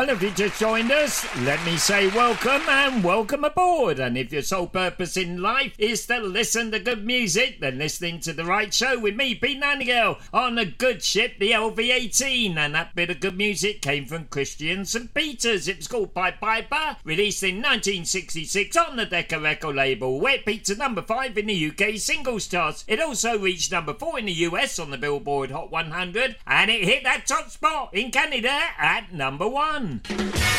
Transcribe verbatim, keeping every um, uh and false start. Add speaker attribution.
Speaker 1: Well, if you just joined us, let me say welcome and welcome aboard. And if your sole purpose in life is to listen to good music, then listening to the right show with me, Pete Nightingale, on a good ship, the L V eighteen. And that bit of good music came from Christian Saint Peters. It was called Pied Piper, released in nineteen sixty-six on the Decca record label, where it peaked to number five in the U K singles charts. It also reached number four in the U S on the Billboard Hot one hundred, and it hit that top spot in Canada at number one.